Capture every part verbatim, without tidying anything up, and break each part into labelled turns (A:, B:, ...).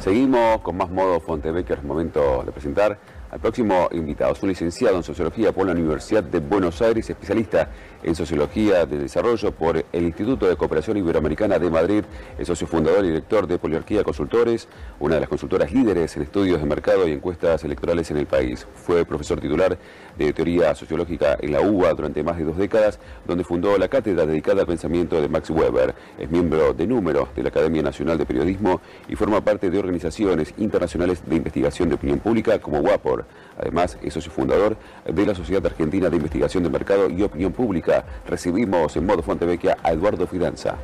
A: Seguimos con más modo Fontevecchia. Es momento de presentar al próximo invitado. Es un licenciado en Sociología por la Universidad de Buenos Aires, especialista en Sociología de Desarrollo por el Instituto de Cooperación Iberoamericana de Madrid, es socio fundador y director de Poliarquía Consultores, una de las consultoras líderes en estudios de mercado y encuestas electorales en el país. Fue profesor titular de Teoría Sociológica en la U B A durante más de dos décadas, donde fundó la cátedra dedicada al pensamiento de Max Weber. Es miembro de número de la Academia Nacional de Periodismo y forma parte de organizaciones internacionales de investigación de opinión pública como WAPOR. Además, es socio fundador de la Sociedad Argentina de Investigación de Mercado y Opinión Pública. Recibimos en modo Fontevecchia a Eduardo Fidanza.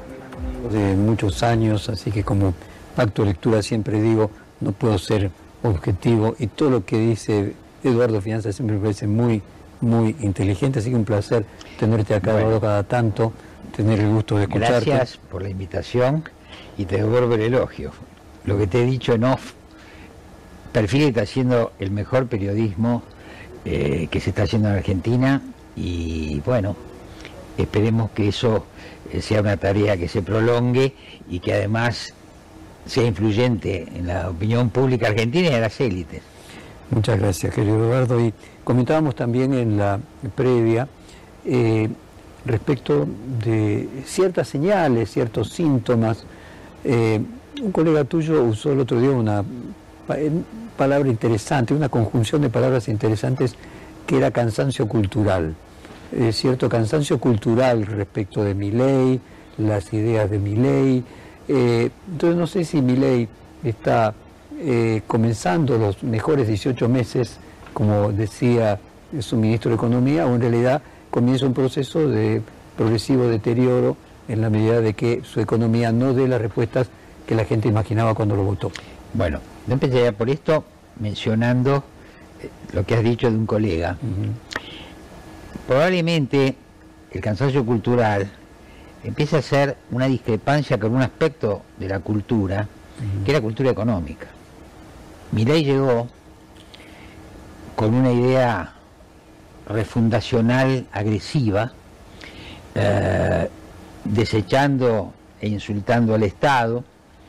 B: De muchos años, así que como Pacto de Lectura siempre digo, no puedo ser objetivo, y todo lo que dice Eduardo Fidanza siempre me parece muy, muy inteligente, así que un placer tenerte acá, bueno, Eduardo, cada tanto, tener el gusto de escucharte.
C: Gracias por la invitación y te devuelvo el elogio. Lo que te he dicho en off, Perfil está haciendo el mejor periodismo eh, que se está haciendo en Argentina, y bueno, esperemos que eso eh, sea una tarea que se prolongue y que además sea influyente en la opinión pública argentina y en las élites.
B: Muchas gracias, querido Eduardo. Y comentábamos también en la previa eh, respecto de ciertas señales, ciertos síntomas. Eh, un colega tuyo usó el otro día una palabra interesante, una conjunción de palabras interesantes, que era cansancio cultural. Eh, cierto cansancio cultural respecto de Milei, las ideas de Milei. Eh, entonces no sé si Milei está eh, comenzando los mejores dieciocho meses, como decía su ministro de Economía, o en realidad comienza un proceso de progresivo deterioro en la medida de que su economía no dé las respuestas que la gente imaginaba cuando lo votó.
C: Bueno, yo empezaría por esto mencionando lo que has dicho de un colega. Uh-huh. Probablemente el cansancio cultural empieza a ser una discrepancia con un aspecto de la cultura, uh-huh, que es la cultura económica. Milei llegó con una idea refundacional agresiva, eh, desechando e insultando al Estado,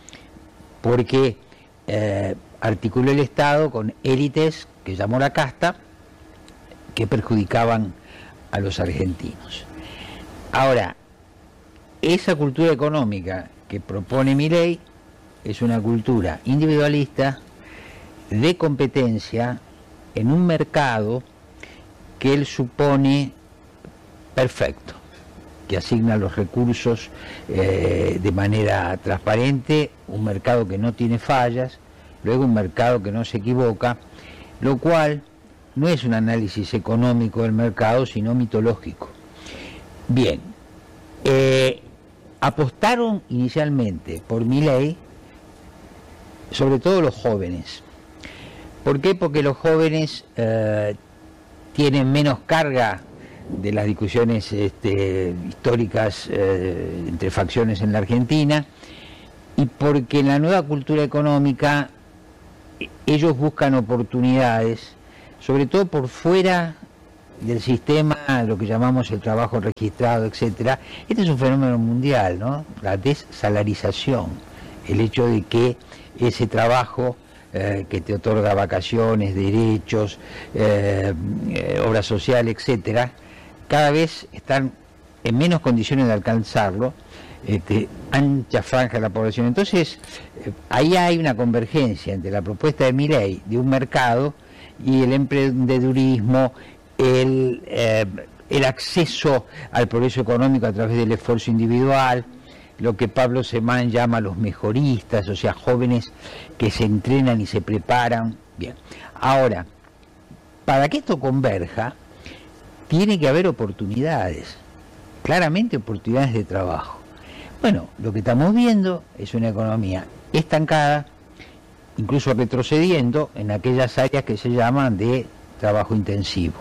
C: porque eh, articuló el Estado con élites que llamó la casta, que perjudicaban a los argentinos. Ahora, esa cultura económica que propone Milei es una cultura individualista, de competencia, en un mercado que él supone perfecto, que asigna los recursos eh, de manera transparente, un mercado que no tiene fallas, luego un mercado que no se equivoca, lo cual no es un análisis económico del mercado, sino mitológico. Bien, eh, apostaron inicialmente por Milei, sobre todo los jóvenes. ¿Por qué? Porque los jóvenes eh, tienen menos carga de las discusiones este, históricas eh, entre facciones en la Argentina, y porque en la nueva cultura económica ellos buscan oportunidades, sobre todo por fuera del sistema, lo que llamamos el trabajo registrado, etcétera. Este es un fenómeno mundial, ¿no? La desalarización, el hecho de que ese trabajo eh, que te otorga vacaciones, derechos, eh, eh, obra social, etcétera, cada vez están en menos condiciones de alcanzarlo, este, ancha franja de la población. Entonces, eh, ahí hay una convergencia entre la propuesta de Milei de un mercado y el emprendedurismo, el, eh, el acceso al progreso económico a través del esfuerzo individual, lo que Pablo Semán llama los mejoristas, o sea, jóvenes que se entrenan y se preparan. Bien, ahora, para que esto converja, tiene que haber oportunidades, claramente oportunidades de trabajo. Bueno, lo que estamos viendo es una economía estancada, incluso retrocediendo en aquellas áreas que se llaman de trabajo intensivo.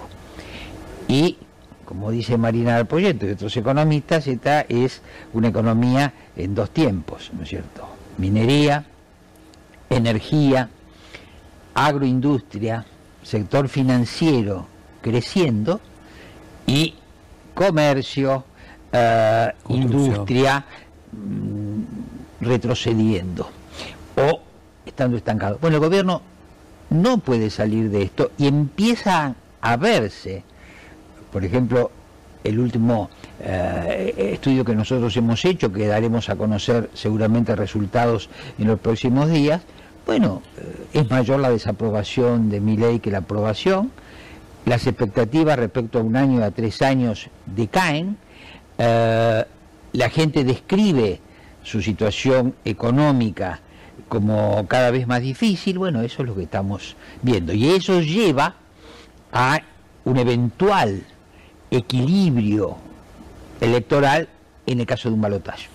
C: Y, como dice Marina del Proyecto y otros economistas, esta es una economía en dos tiempos, ¿no es cierto? Minería, energía, agroindustria, sector financiero creciendo, y comercio, eh, industria mmm, retrocediendo, o estando estancado. Bueno, el gobierno no puede salir de esto y empieza a verse, por ejemplo, el último eh, estudio que nosotros hemos hecho, que daremos a conocer seguramente resultados en los próximos días, bueno, eh, es mayor la desaprobación de Milei que la aprobación, las expectativas respecto a un año, a tres años decaen, eh, la gente describe su situación económica como cada vez más difícil. Bueno, eso es lo que estamos viendo, y eso lleva a un eventual equilibrio electoral en el caso de un balotaje.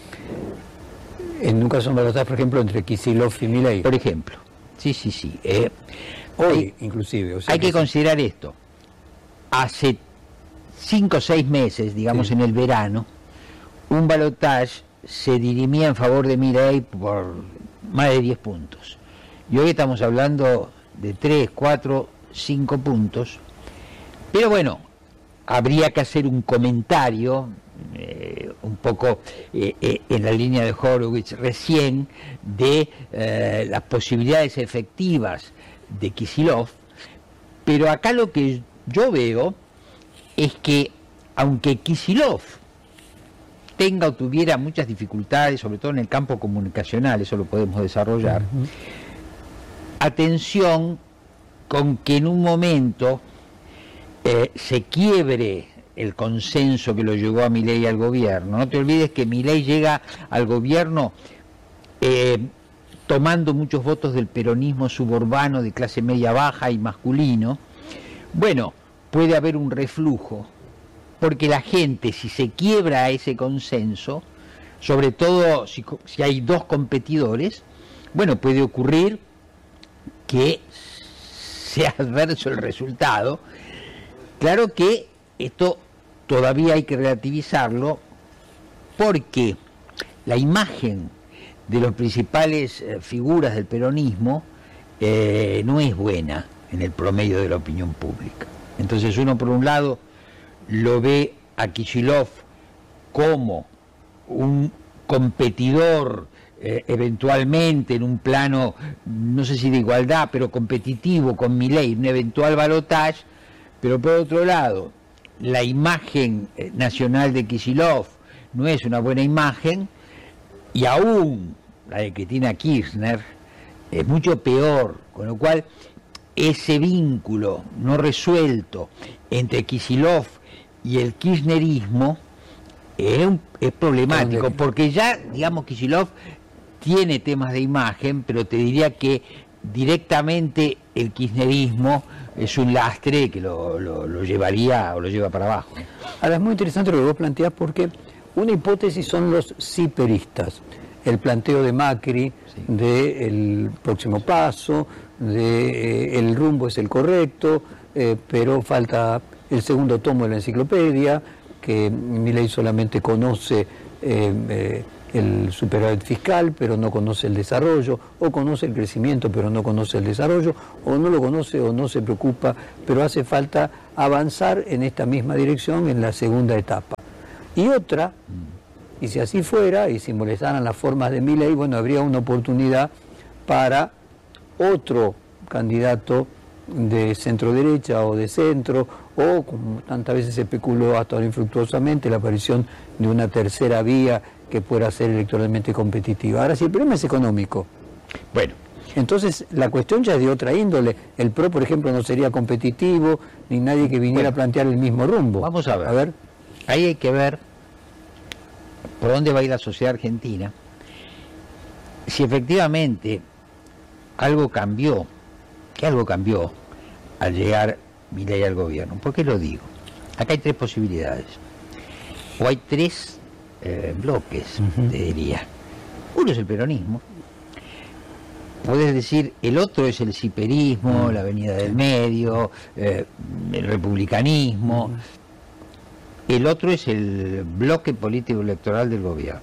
B: En un caso de un balotaje, por ejemplo, entre Kicillof y Milei.
C: Por ejemplo, sí, sí, sí. Eh,
B: Hoy,
C: hay,
B: inclusive. O sea
C: hay que,
B: que
C: considerar esto. Hace cinco o seis meses, digamos sí. en el verano, un balotaje se dirimía en favor de Milei por más de diez puntos. Y hoy estamos hablando de tres, cuatro, cinco puntos. Pero bueno, habría que hacer un comentario, eh, un poco eh, eh, en la línea de Horowitz recién, de eh, las posibilidades efectivas de Kicillof. Pero acá lo que yo veo es que, aunque Kicillof tenga o tuviera muchas dificultades, sobre todo en el campo comunicacional, eso lo podemos desarrollar, uh-huh. atención con que en un momento eh, se quiebre el consenso que lo llevó a Milei al gobierno. No te olvides que Milei llega al gobierno eh, tomando muchos votos del peronismo suburbano de clase media baja y masculino. Bueno, puede haber un reflujo, porque la gente, si se quiebra ese consenso, sobre todo si, si hay dos competidores, bueno, puede ocurrir que sea adverso el resultado. Claro que esto todavía hay que relativizarlo, porque la imagen de las principales eh, figuras del peronismo eh, no es buena en el promedio de la opinión pública. Entonces uno, por un lado, lo ve a Kicillof como un competidor eh, eventualmente en un plano, no sé si de igualdad, pero competitivo con Milei, un eventual balotaje. Pero por otro lado, la imagen eh, nacional de Kicillof no es una buena imagen, y aún la de Cristina Kirchner es mucho peor, con lo cual ese vínculo no resuelto entre Kicillof y el kirchnerismo es, un, es problemático, porque ya, digamos, Kicillof tiene temas de imagen, pero te diría que directamente el kirchnerismo es un lastre que lo, lo, lo llevaría o lo lleva para abajo.
B: Ahora, es muy interesante lo que vos planteás, porque una hipótesis son los siperistas, el planteo de Macri, sí, del próximo paso, de eh, el rumbo es el correcto, eh, pero falta el segundo tomo de la enciclopedia, que Milei solamente conoce eh, eh, el superávit fiscal, pero no conoce el desarrollo, o conoce el crecimiento, pero no conoce el desarrollo, o no lo conoce o no se preocupa, pero hace falta avanzar en esta misma dirección en la segunda etapa. Y otra, y si así fuera, y si molestaran las formas de Milei, bueno, habría una oportunidad para otro candidato de centro derecha o de centro, o como tantas veces se especuló hasta ahora infructuosamente, la aparición de una tercera vía que pueda ser electoralmente competitiva. Ahora, si el problema es económico,
C: bueno,
B: entonces la cuestión ya es de otra índole. El P R O, por ejemplo, no sería competitivo, ni nadie que viniera bueno, a plantear el mismo rumbo.
C: Vamos a ver.
B: A ver.
C: Ahí hay que ver por dónde va a ir la sociedad argentina, si efectivamente algo cambió, que algo cambió al llegar Milei al gobierno. ¿Por qué lo digo? Acá hay tres posibilidades, o hay tres eh, bloques, uh-huh. te diría. Uno es el peronismo, podés decir, el otro es el ciperismo, uh-huh. la avenida del medio, eh, el republicanismo, uh-huh. el otro es el bloque político electoral del gobierno.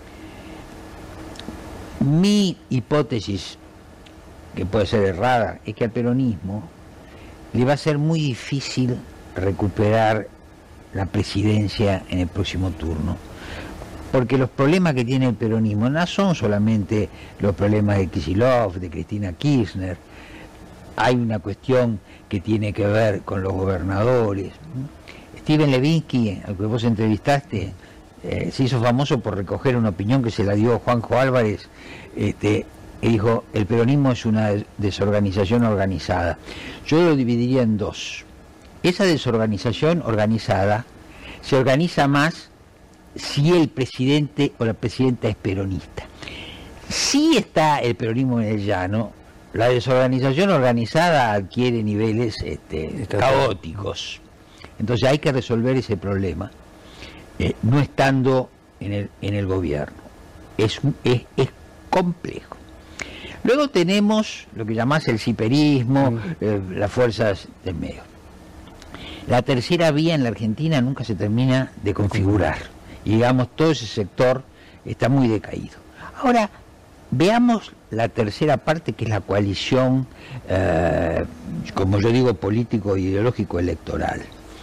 C: Mi hipótesis, que puede ser errada, es que al peronismo le va a ser muy difícil recuperar la presidencia en el próximo turno, porque los problemas que tiene el peronismo no son solamente los problemas de Kicillof, de Cristina Kirchner, hay una cuestión que tiene que ver con los gobernadores. Steven Levinsky, al que vos entrevistaste, eh, se hizo famoso por recoger una opinión que se la dio Juanjo Álvarez, este, y dijo, el peronismo es una desorganización organizada. Yo lo dividiría en dos. Esa desorganización organizada se organiza más si el presidente o la presidenta es peronista. Si está el peronismo en el llano, la desorganización organizada adquiere niveles este, caóticos. Entonces hay que resolver ese problema, eh, no estando en el, en el gobierno. Es, es, es complejo. Luego tenemos lo que llamás el ciperismo, mm. eh, las fuerzas del medio. La tercera vía en la Argentina nunca se termina de configurar. Y digamos, todo ese sector está muy decaído. Ahora, veamos la tercera parte, que es la coalición, eh, como yo digo, político, ideológico, electoral.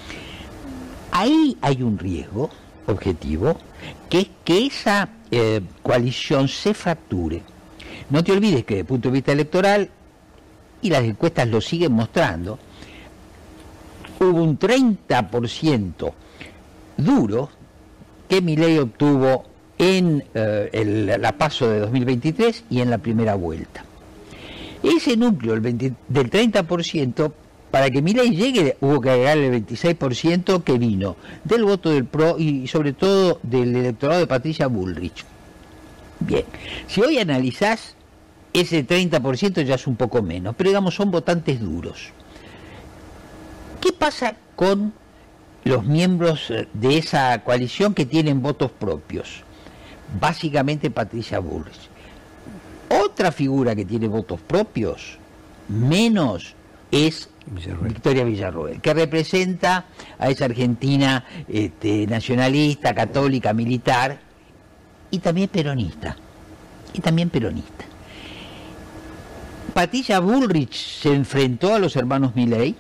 C: Ahí hay un riesgo objetivo, que es que esa eh, coalición se fracture. No te olvides que desde el punto de vista electoral, y las encuestas lo siguen mostrando, hubo un treinta por ciento duro que Milei obtuvo en eh, el, la PASO de dos mil veintitrés y en la primera vuelta. Ese núcleo el veinte, del treinta por ciento, para que Milei llegue, hubo que agregarle el veintiséis por ciento que vino del voto del P R O y sobre todo del electorado de Patricia Bullrich. Bien, si hoy analizás, ese treinta por ciento ya es un poco menos, pero digamos son votantes duros. ¿Qué pasa con los miembros de esa coalición que tienen votos propios? Básicamente Patricia Bullrich. Otra figura que tiene votos propios, menos, es Villarroel. Victoria Villarroel, que representa a esa Argentina este, nacionalista, católica, militar, y también peronista. Y también peronista. Patricia Bullrich se enfrentó a los hermanos Milei.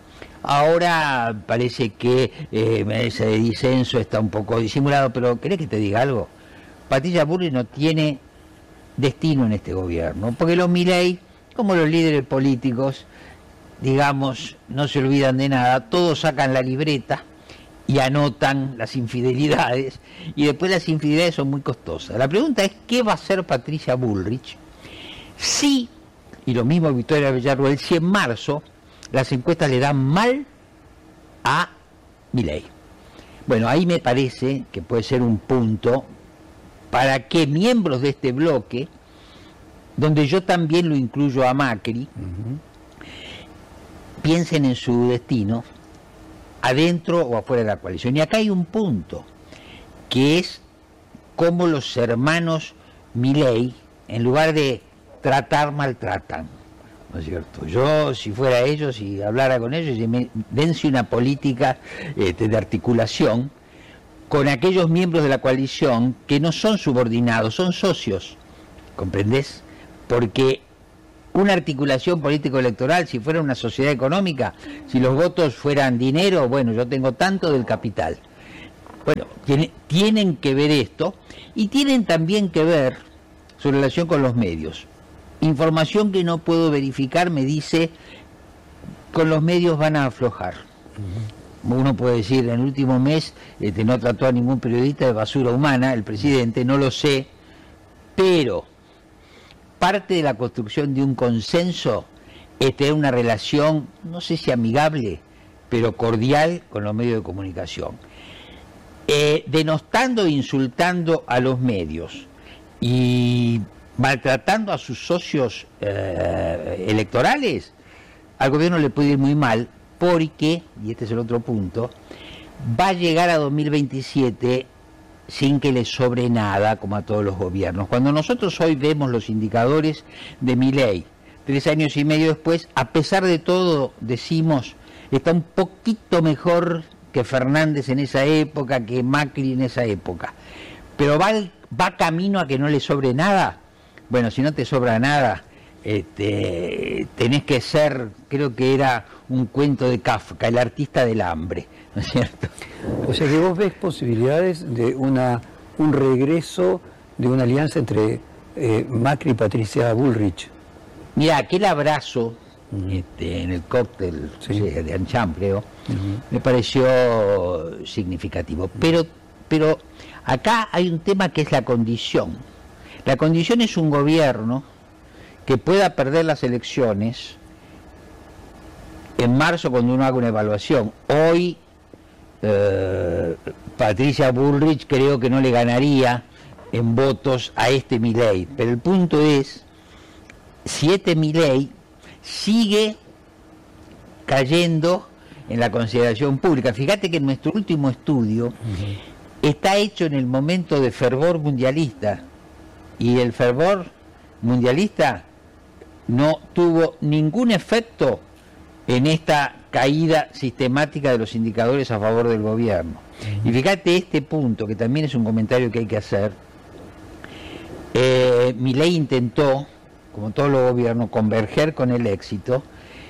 C: Ahora parece que eh, ese disenso está un poco disimulado, pero ¿querés que te diga algo? Patricia Bullrich no tiene destino en este gobierno, porque los Milei, como los líderes políticos, digamos, no se olvidan de nada, todos sacan la libreta y anotan las infidelidades, y después las infidelidades son muy costosas. La pregunta es, ¿qué va a hacer Patricia Bullrich si, y lo mismo Victoria Villarroel, si en marzo las encuestas le dan mal a Milei? Bueno, ahí me parece que puede ser un punto para que miembros de este bloque, donde yo también lo incluyo a Macri, uh-huh, piensen en su destino, adentro o afuera de la coalición. Y acá hay un punto, que es cómo los hermanos Milei, en lugar de tratar, maltratan. ¿No es cierto? Yo, si fuera ellos y hablara con ellos, y me dense una política este, de articulación con aquellos miembros de la coalición que no son subordinados, son socios, ¿comprendés? Porque una articulación político-electoral, si fuera una sociedad económica, si los votos fueran dinero, bueno, yo tengo tanto del capital. Bueno, tiene, tienen que ver esto, y tienen también que ver su relación con los medios. Información que no puedo verificar me dice, con los medios van a aflojar. Uh-huh. Uno puede decir, en el último mes este, no trató a ningún periodista de basura humana, el presidente, no lo sé, pero parte de la construcción de un consenso es tener una relación, no sé si amigable, pero cordial con los medios de comunicación. Eh, denostando e insultando a los medios y maltratando a sus socios eh, electorales, al gobierno le puede ir muy mal, porque, y este es el otro punto, va a llegar a dos mil veintisiete sin que le sobre nada, como a todos los gobiernos. Cuando nosotros hoy vemos los indicadores de Milei, tres años y medio después, a pesar de todo, decimos, está un poquito mejor que Fernández en esa época, que Macri en esa época, pero va, va camino a que no le sobre nada. Bueno, si no te sobra nada, este, tenés que ser, creo que era un cuento de Kafka, el artista del hambre, ¿no es cierto?
B: O sea que vos ves posibilidades de una un regreso de una alianza entre eh, Macri y Patricia Bullrich.
C: Mira, aquel abrazo uh-huh. este, en el cóctel sí. Sí, de Ancham, creo, uh-huh. me pareció significativo. Uh-huh. Pero, pero acá hay un tema que es la condición. La condición es un gobierno que pueda perder las elecciones en marzo cuando uno haga una evaluación. Hoy eh, Patricia Bullrich creo que no le ganaría en votos a este Milei, pero el punto es si este Milei sigue cayendo en la consideración pública. Fíjate que en nuestro último estudio uh-huh. está hecho en el momento de fervor mundialista, y el fervor mundialista no tuvo ningún efecto en esta caída sistemática de los indicadores a favor del gobierno. Uh-huh. Y fíjate este punto, que también es un comentario que hay que hacer. Eh, Milei intentó, como todos los gobiernos, converger con el éxito,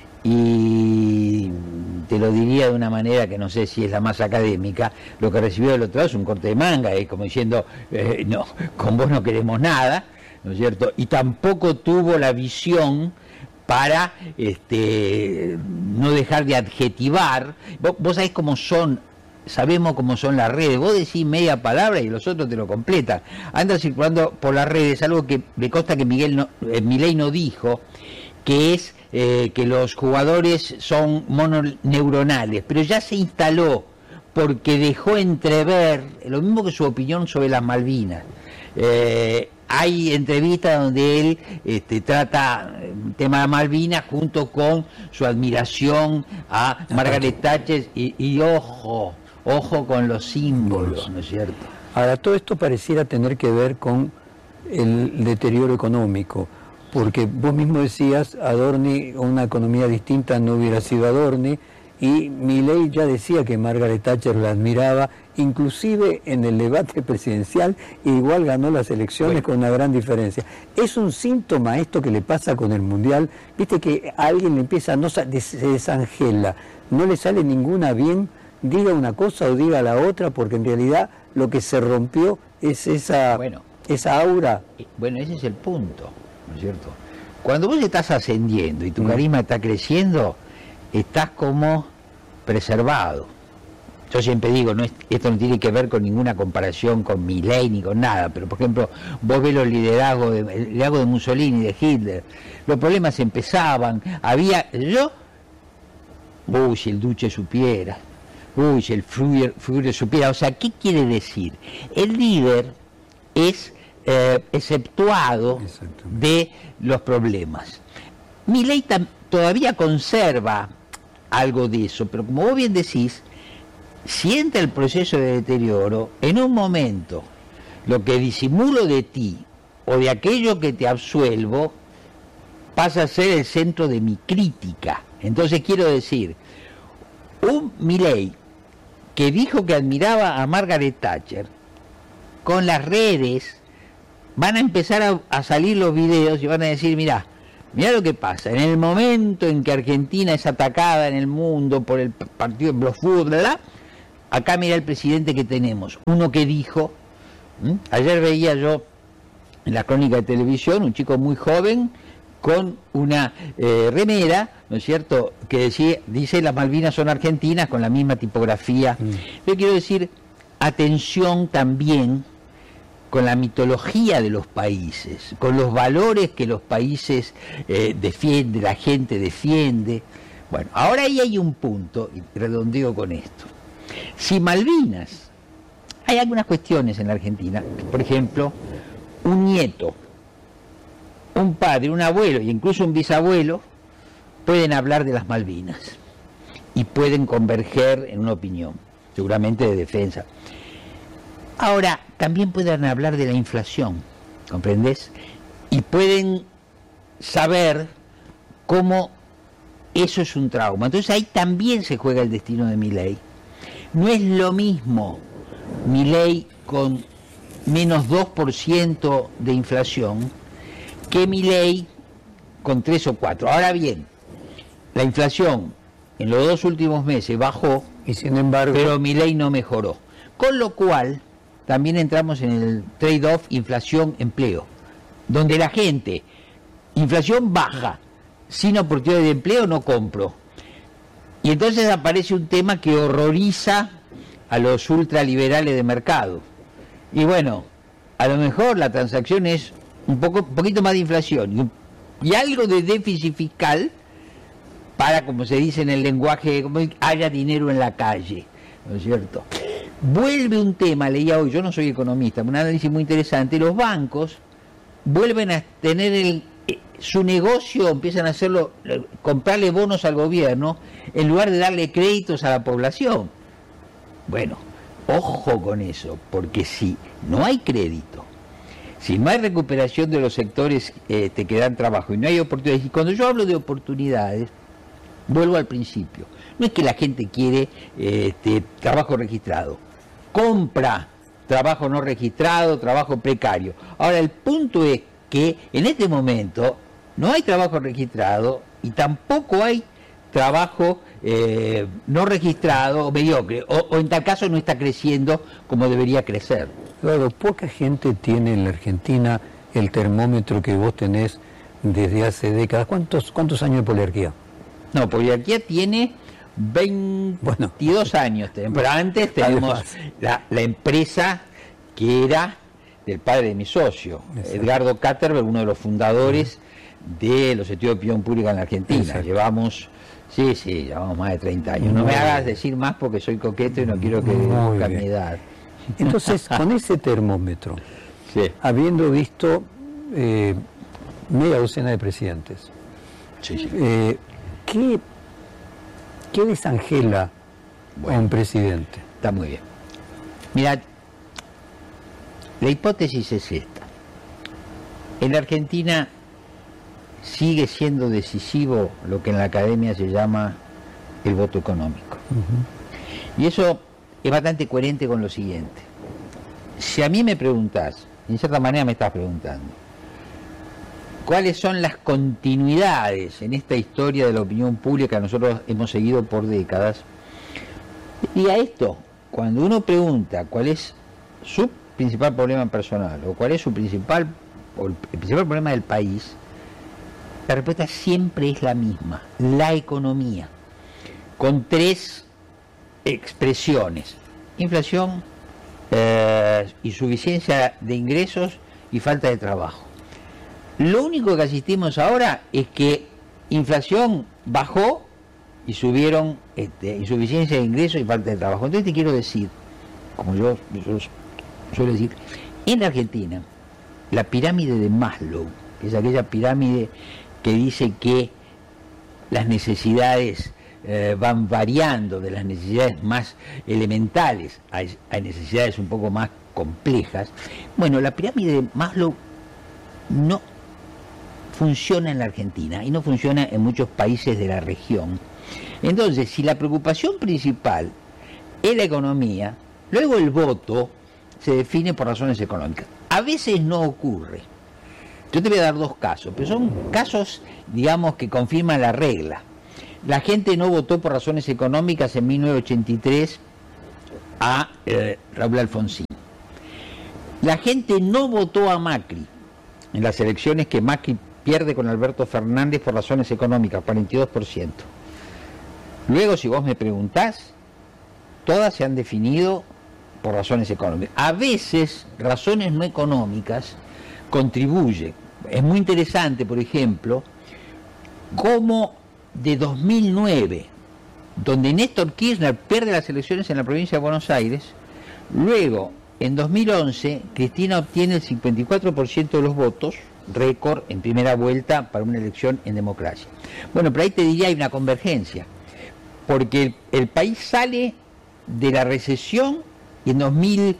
C: y te lo diría de una manera que no sé si es la más académica, lo que recibió del otro lado es un corte de manga, es como diciendo, eh, no, con vos no queremos nada, ¿no es cierto? Y tampoco tuvo la visión para este, no dejar de adjetivar. Vos, vos sabés cómo son, sabemos cómo son las redes, vos decís media palabra y los otros te lo completan. Anda circulando por las redes algo que me consta que Miguel no, eh, Milei no dijo, que es eh, que los jugadores son mononeuronales, pero ya se instaló porque dejó entrever, lo mismo que su opinión sobre las Malvinas. Eh, hay entrevistas donde él este, trata el tema de Malvinas junto con su admiración a Margaret Thatcher y, y ojo, ojo con los símbolos, ¿no es cierto?
B: Ahora, todo esto pareciera tener que ver con el deterioro económico, porque vos mismo decías, Adorni, una economía distinta no hubiera sido Adorni, y Milei ya decía que Margaret Thatcher la admiraba, inclusive en el debate presidencial, igual ganó las elecciones bueno. con una gran diferencia. Es un síntoma esto que le pasa con el Mundial, viste que a alguien le empieza, no se desangela, no le sale ninguna bien, diga una cosa o diga la otra, porque en realidad lo que se rompió es esa, bueno, esa aura.
C: Bueno, ese es el punto, ¿no es cierto? Cuando vos estás ascendiendo y tu mm. carisma está creciendo, estás como preservado. Yo siempre digo, no es, esto no tiene que ver con ninguna comparación con Milei ni con nada, pero por ejemplo, vos ves los liderazgos de, el liderazgo de Mussolini, de Hitler, los problemas empezaban, había, yo, uy, si el Duce supiera, uy, si el Führer, Führer supiera, o sea, ¿qué quiere decir? El líder es eh, exceptuado de los problemas. Milei todavía conserva algo de eso, pero como vos bien decís, si entra el proceso de deterioro, en un momento lo que disimulo de ti o de aquello que te absuelvo pasa a ser el centro de mi crítica. Entonces quiero decir, un Milei que dijo que admiraba a Margaret Thatcher, con las redes van a empezar a, a salir los videos y van a decir, mirá, mirá lo que pasa, en el momento en que Argentina es atacada en el mundo por el partido de los fútbol, bla, bla, acá mira el presidente que tenemos, uno que dijo, ¿m? Ayer veía yo en la crónica de televisión un chico muy joven con una eh, remera, ¿no es cierto?, que decía, dice las Malvinas son argentinas, con la misma tipografía. Mm. Yo quiero decir, atención también con la mitología de los países, con los valores que los países eh, defienden, la gente defiende. Bueno, ahora ahí hay un punto, y redondeo con esto. Si Malvinas, hay algunas cuestiones en la Argentina, por ejemplo, un nieto, un padre, un abuelo e incluso un bisabuelo pueden hablar de las Malvinas y pueden converger en una opinión, seguramente de defensa. Ahora, también pueden hablar de la inflación, ¿comprendés? Y pueden saber cómo eso es un trauma. Entonces ahí también se juega el destino de Milei. No es lo mismo Milei con menos dos por ciento de inflación que Milei con tres o cuatro. Ahora bien, la inflación en los dos últimos meses bajó,
B: y sin embargo,
C: pero Milei no mejoró. Con lo cual, también entramos en el trade-off inflación-empleo, donde la gente, inflación baja, sin oportunidad de empleo no compro. Y entonces aparece un tema que horroriza a los ultraliberales de mercado. Y bueno, a lo mejor la transacción es un poco, un poquito más de inflación y, y algo de déficit fiscal para, como se dice en el lenguaje, como haya dinero en la calle, ¿no es cierto? Vuelve un tema, leía hoy, yo no soy economista, un análisis muy interesante, los bancos vuelven a tener el, eh, su negocio, empiezan a hacerlo, eh, comprarle bonos al gobierno, en lugar de darle créditos a la población. Bueno, ojo con eso, porque si no hay crédito, si no hay recuperación de los sectores eh, que dan trabajo y no hay oportunidades, y cuando yo hablo de oportunidades, vuelvo al principio, no es que la gente quiere eh, este, trabajo registrado, compra trabajo no registrado, trabajo precario. Ahora el punto es que en este momento no hay trabajo registrado y tampoco hay trabajo eh, no registrado o mediocre, o, o en tal caso no está creciendo como debería crecer.
B: Eduardo, poca gente tiene en la Argentina el termómetro que vos tenés desde hace décadas. ¿Cuántos, cuántos años de poliarquía?
C: No, poliarquía tiene veintidós bueno, años, pero antes tenemos la, la empresa que era del padre de mi socio, exacto, Edgardo Katterberg, uno de los fundadores de los estudios de opinión pública en la Argentina. Exacto. Llevamos, sí, sí, llevamos más de treinta años. No Muy me hagas bien. decir más porque soy coqueto y no quiero que busque mi edad.
B: Entonces, con ese termómetro,
C: sí,
B: habiendo visto eh, media docena de presidentes,
C: sí, sí.
B: Eh, ¿qué, ¿qué desangela bueno, a un presidente?
C: Está muy bien. Mira, la hipótesis es esta. En la Argentina sigue siendo decisivo lo que en la academia se llama el voto económico. Uh-huh. Y eso es bastante coherente con lo siguiente. Si a mí me preguntás, en cierta manera me estás preguntando, ¿cuáles son las continuidades en esta historia de la opinión pública que nosotros hemos seguido por décadas? Y a esto, cuando uno pregunta cuál es su principal problema personal o cuál es su principal, o el principal problema del país, la respuesta siempre es la misma: la economía, con tres expresiones: inflación, eh, insuficiencia de ingresos y falta de trabajo. Lo único que asistimos ahora es que inflación bajó y subieron este, insuficiencia de ingresos y falta de trabajo. Entonces te quiero decir, como yo, yo suelo decir, en la Argentina, la pirámide de Maslow, que es aquella pirámide que dice que las necesidades eh, van variando de las necesidades más elementales a, a necesidades un poco más complejas. Bueno, la pirámide de Maslow no funciona en la Argentina y no funciona en muchos países de la región. Entonces, si la preocupación principal es la economía, luego el voto se define por razones económicas. A veces no ocurre. Yo te voy a dar dos casos, pero son casos, digamos, que confirman la regla. La gente no votó por razones económicas en mil novecientos ochenta y tres a eh, Raúl Alfonsín. La gente no votó a Macri en las elecciones que Macri pierde con Alberto Fernández por razones económicas, cuarenta y dos por ciento. Luego, si vos me preguntás, todas se han definido por razones económicas. A veces, razones no económicas contribuyen. Es muy interesante, por ejemplo, cómo de dos mil nueve, donde Néstor Kirchner pierde las elecciones en la provincia de Buenos Aires, luego, en dos mil once, Cristina obtiene el cincuenta y cuatro por ciento de los votos, récord en primera vuelta para una elección en democracia. Bueno, pero ahí te diría hay una convergencia, porque el, el país sale de la recesión y en dos mil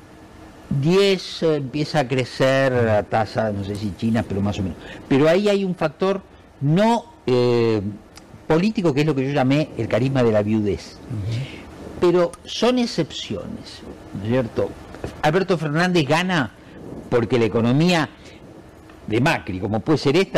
C: diez eh, empieza a crecer la tasa, no sé si China, pero más o menos. Pero ahí hay un factor no eh, político, que es lo que yo llamé el carisma de la viudez. Uh-huh. Pero son excepciones, ¿no es cierto? Alberto Fernández gana porque la economía de Macri, como puede ser esta,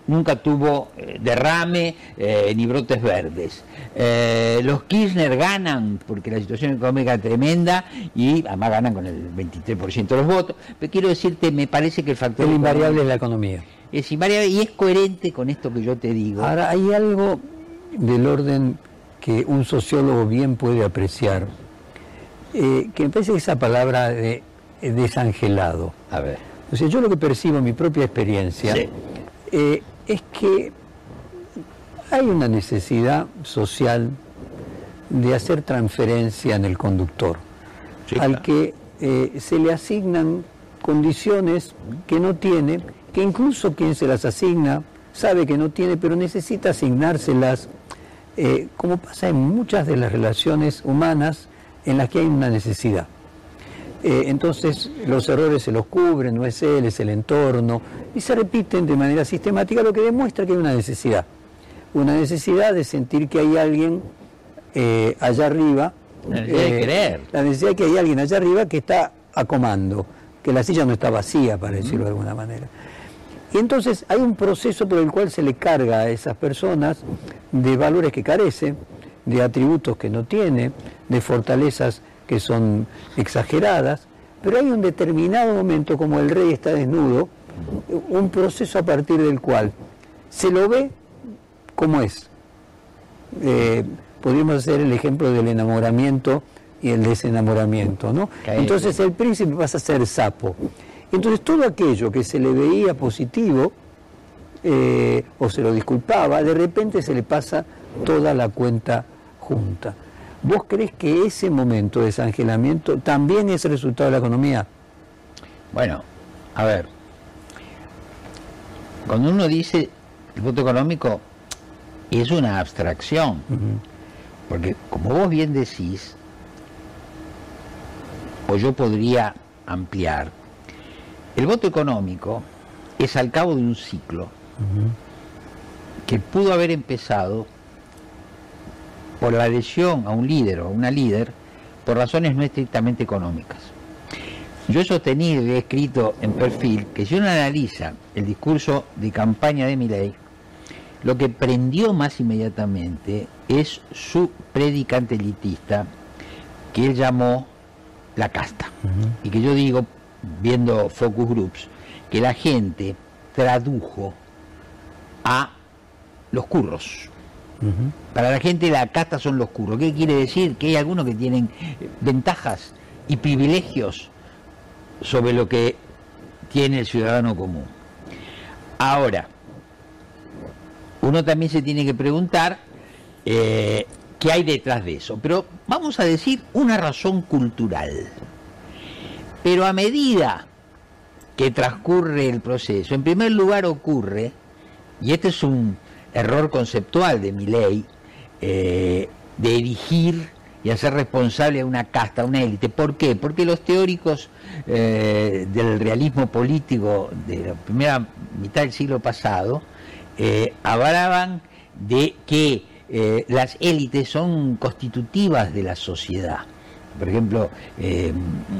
C: nunca tuvo eh, derrame eh, ni brotes verdes. Eh, los Kirchner ganan porque la situación económica es tremenda y además ganan con el veintitrés por ciento de los votos. Pero quiero decirte, me parece que el factor...
B: El invariable es la economía.
C: Es invariable y es coherente con esto que yo te digo.
B: Ahora, hay algo del orden que un sociólogo bien puede apreciar, eh, que me parece que esa palabra de eh, desangelado.
C: A ver.
B: O sea, yo lo que percibo en mi propia experiencia, sí. eh, es que hay una necesidad social de hacer transferencia en el conductor, sí, al claro. que eh, se le asignan condiciones que no tiene, que incluso quien se las asigna sabe que no tiene, pero necesita asignárselas, eh, como pasa en muchas de las relaciones humanas en las que hay una necesidad. Eh, entonces los errores se los cubren, no es él, es el entorno, y se repiten de manera sistemática, lo que demuestra que hay una necesidad. Una necesidad de sentir que hay alguien eh, allá arriba,
C: la necesidad eh, de creer.
B: La necesidad de que hay alguien allá arriba que está a comando, que la silla no está vacía, para decirlo mm. de alguna manera. Y entonces hay un proceso por el cual se le carga a esas personas de valores que carecen, de atributos que no tiene, de fortalezas que son exageradas, pero hay un determinado momento, como el rey está desnudo, un proceso a partir del cual se lo ve como es. Eh, podríamos hacer el ejemplo del enamoramiento y el desenamoramiento, ¿no? Entonces el príncipe pasa a ser sapo. Entonces todo aquello que se le veía positivo eh, o se lo disculpaba, de repente se le pasa toda la cuenta junta. ¿Vos crees que ese momento de desangelamiento también es el resultado de la economía?
C: Bueno, a ver, cuando uno dice el voto económico es una abstracción, uh-huh. porque como vos bien decís, o yo podría ampliar, el voto económico es al cabo de un ciclo uh-huh. que pudo haber empezado por la adhesión a un líder o a una líder por razones no estrictamente económicas. Yo he sostenido y he escrito en Perfil que si uno analiza el discurso de campaña de Milei, lo que prendió más inmediatamente es su predicante elitista, que él llamó la casta. Uh-huh. Y que yo digo, viendo focus groups, que la gente tradujo a los curros. Uh-huh. Para la gente la casta son los curros. ¿Qué quiere decir? Que hay algunos que tienen ventajas y privilegios sobre lo que tiene el ciudadano común. Ahora, uno también se tiene que preguntar eh, qué hay detrás de eso. Pero vamos a decir una razón cultural. Pero a medida que transcurre el proceso, en primer lugar ocurre, y este es un error conceptual de Milei, eh, de erigir y hacer responsable a una casta, a una élite. ¿Por qué? Porque los teóricos eh, del realismo político de la primera mitad del siglo pasado eh, hablaban de que eh, las élites son constitutivas de la sociedad. Por ejemplo, eh,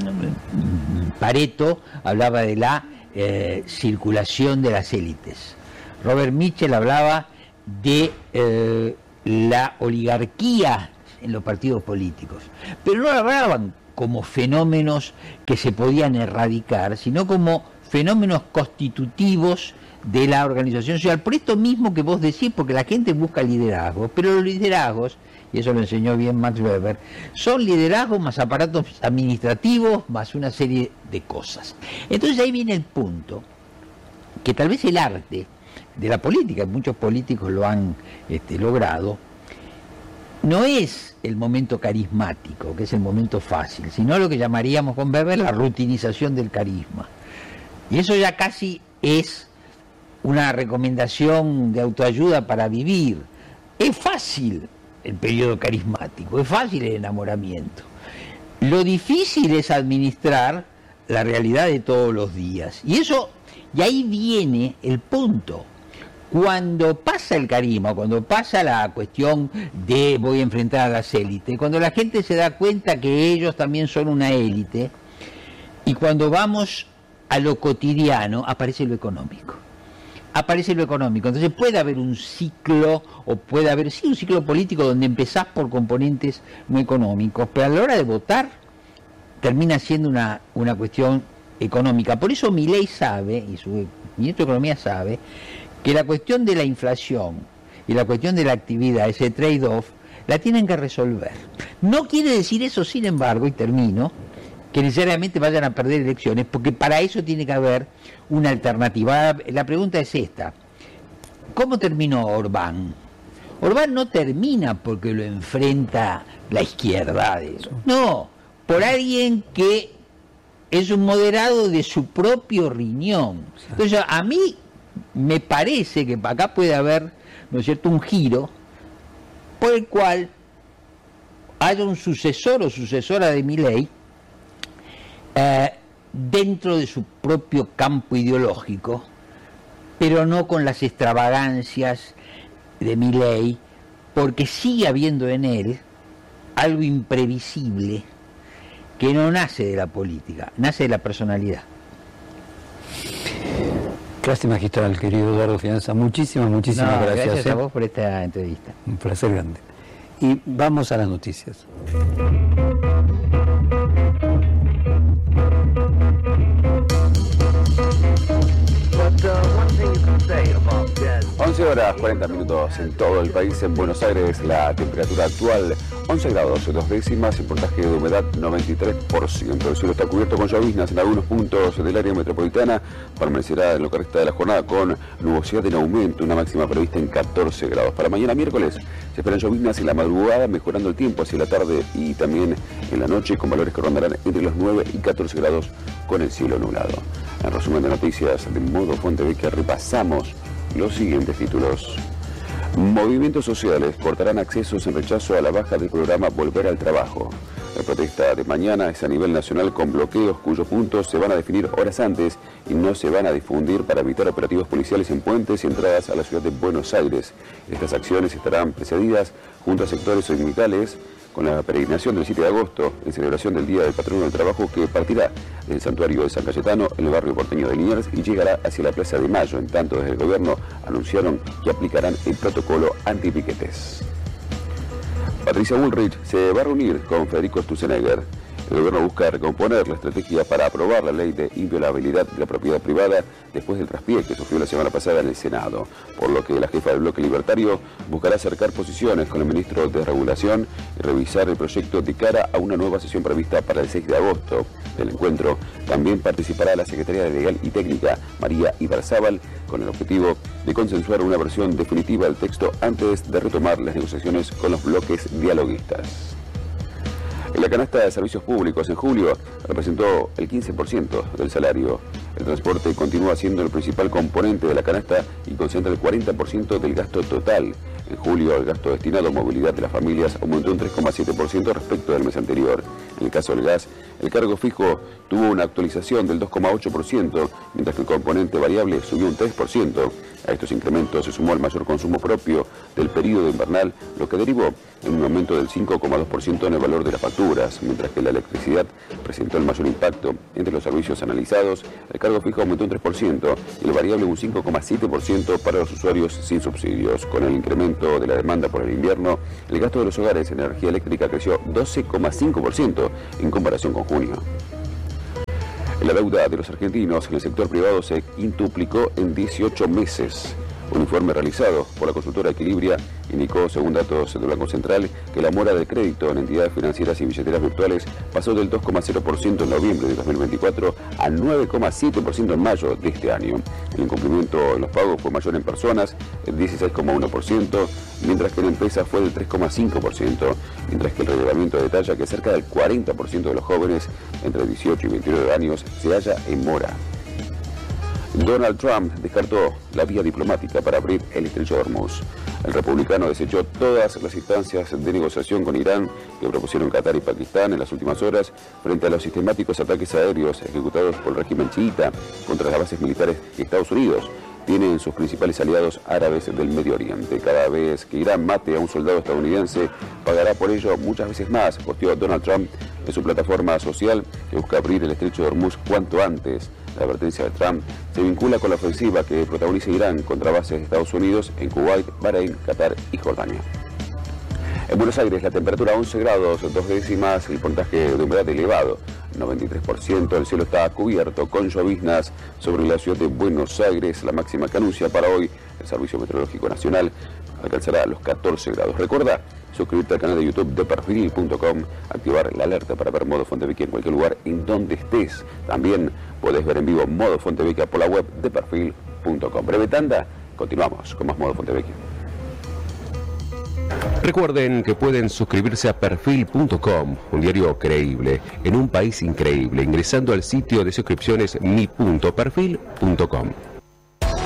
C: Pareto hablaba de la eh, circulación de las élites. Robert Mitchell hablaba de eh, la oligarquía en los partidos políticos, pero no hablaban como fenómenos que se podían erradicar, sino como fenómenos constitutivos de la organización social. Por esto mismo que vos decís, porque la gente busca liderazgos, pero los liderazgos, y eso lo enseñó bien Max Weber, son liderazgos más aparatos administrativos, más una serie de cosas. Entonces ahí viene el punto, que tal vez el arte de la política, muchos políticos lo han este, logrado, no es el momento carismático, que es el momento fácil, sino lo que llamaríamos con Weber la rutinización del carisma. Y eso ya casi es una recomendación de autoayuda para vivir. Es fácil el periodo carismático, es fácil el enamoramiento. Lo difícil es administrar la realidad de todos los días. Y eso, y ahí viene el punto. Cuando pasa el carisma, cuando pasa la cuestión de voy a enfrentar a las élites, cuando la gente se da cuenta que ellos también son una élite, y cuando vamos a lo cotidiano, aparece lo económico. aparece lo económico. Entonces puede haber un ciclo, o puede haber, sí, un ciclo político donde empezás por componentes muy económicos, pero a la hora de votar termina siendo una, una cuestión económica. Por eso Milei sabe, y su ministro de Economía sabe, que la cuestión de la inflación y la cuestión de la actividad, ese trade-off, la tienen que resolver. No quiere decir eso, sin embargo, y termino, que necesariamente vayan a perder elecciones, porque para eso tiene que haber una alternativa. La pregunta es esta: ¿cómo terminó Orbán? Orbán no termina porque lo enfrenta la izquierda de eso. No, por alguien que es un moderado de su propio riñón. Entonces, a mí me parece que acá puede haber, ¿no es cierto?, un giro por el cual haya un sucesor o sucesora de Milei eh, dentro de su propio campo ideológico, pero no con las extravagancias de Milei, porque sigue habiendo en él algo imprevisible que no nace de la política, nace de la personalidad.
B: Clase magistral, querido Eduardo Fianza. Muchísimas, muchísimas
C: No,
B: gracias.
C: Gracias
B: ¿eh?
C: a vos por esta entrevista.
B: Un placer grande. Y vamos a las noticias.
A: once horas cuarenta minutos en todo el país. En Buenos Aires la temperatura actual once grados dos décimas, el porcentaje de humedad noventa y tres por ciento. El cielo está cubierto con lloviznas en algunos puntos del área metropolitana. Permanecerá en lo que resta de la jornada con nubosidad en aumento, una máxima prevista en catorce grados. Para mañana miércoles se esperan lloviznas en la madrugada, mejorando el tiempo hacia la tarde y también en la noche, con valores que rondarán entre los nueve y catorce grados con el cielo nublado. En resumen de noticias de Modo Fontevecchia repasamos los siguientes títulos. Movimientos sociales cortarán accesos en rechazo a la baja del programa Volver al Trabajo. La protesta de mañana es a nivel nacional con bloqueos cuyos puntos se van a definir horas antes y no se van a difundir para evitar operativos policiales en puentes y entradas a la ciudad de Buenos Aires. Estas acciones estarán precedidas junto a sectores sindicales con la peregrinación del siete de agosto en celebración del Día del Patrono del Trabajo, que partirá del santuario de San Cayetano en el barrio porteño de Liniers y llegará hacia la Plaza de Mayo. En tanto, desde el gobierno anunciaron que aplicarán el protocolo antipiquetes. Patricia Bullrich se va a reunir con Federico Sturzenegger. El gobierno busca recomponer la estrategia para aprobar la ley de inviolabilidad de la propiedad privada después del traspié que sufrió la semana pasada en el Senado, por lo que la jefa del bloque libertario buscará acercar posiciones con el ministro de Regulación y revisar el proyecto de cara a una nueva sesión prevista para el seis de agosto. Del encuentro también participará la secretaria de Legal y Técnica, María Ibarzábal, con el objetivo de consensuar una versión definitiva del texto antes de retomar las negociaciones con los bloques dialoguistas. La canasta de servicios públicos en julio representó el quince por ciento del salario. El transporte continúa siendo el principal componente de la canasta y concentra el cuarenta por ciento del gasto total. En julio, el gasto destinado a movilidad de las familias aumentó un tres coma siete por ciento respecto del mes anterior. En el caso del gas, el cargo fijo tuvo una actualización del dos coma ocho por ciento, mientras que el componente variable subió un tres por ciento. A estos incrementos se sumó el mayor consumo propio del periodo invernal, lo que derivó en un aumento del cinco coma dos por ciento en el valor de las facturas, mientras que la electricidad presentó el mayor impacto. Entre los servicios analizados, el cargo fijo aumentó un tres por ciento y el variable un cinco coma siete por ciento para los usuarios sin subsidios. Con el incremento de la demanda por el invierno, el gasto de los hogares en energía eléctrica creció doce coma cinco por ciento en comparación con junio. La deuda de los argentinos en el sector privado se quintuplicó en dieciocho meses. Un informe realizado por la consultora Equilibria indicó, según datos del Banco Central, que la mora de crédito en entidades financieras y billeteras virtuales pasó del dos coma cero por ciento en noviembre de dos mil veinticuatro a nueve coma siete por ciento en mayo de este año. El incumplimiento en los pagos fue mayor en personas, el dieciséis coma uno por ciento, mientras que en empresas fue del tres coma cinco por ciento, mientras que el relevamiento detalla que cerca del cuarenta por ciento de los jóvenes entre dieciocho y veintinueve años se halla en mora. Donald Trump descartó la vía diplomática para abrir el estrecho de Hormuz. El republicano desechó todas las instancias de negociación con Irán que propusieron Qatar y Pakistán en las últimas horas frente a los sistemáticos ataques aéreos ejecutados por el régimen chiita contra las bases militares de Estados Unidos. tienen sus principales aliados árabes del Medio Oriente. Cada vez que Irán mate a un soldado estadounidense, pagará por ello muchas veces más, posteó Donald Trump en su plataforma social que busca abrir el estrecho de Hormuz cuanto antes. La advertencia de Trump se vincula con la ofensiva que protagoniza Irán contra bases de Estados Unidos en Kuwait, Bahrein, Qatar y Jordania. En Buenos Aires la temperatura once grados, dos décimas, el porcentaje de humedad elevado, noventa y tres por ciento, el cielo está cubierto con lloviznas sobre la ciudad de Buenos Aires. La máxima que anuncia para hoy el Servicio Meteorológico Nacional alcanzará los catorce grados. Recuerda suscribirte al canal de YouTube de perfil punto com, activar la alerta para ver Modo Fontevecchia en cualquier lugar en donde estés. También podés ver en vivo Modo Fontevecchia por la web de perfil punto com. Breve tanda, continuamos con más Modo Fontevecchia.
D: Recuerden que pueden suscribirse a perfil punto com, un diario creíble, en un país increíble, ingresando al sitio de suscripciones mi punto perfil punto com.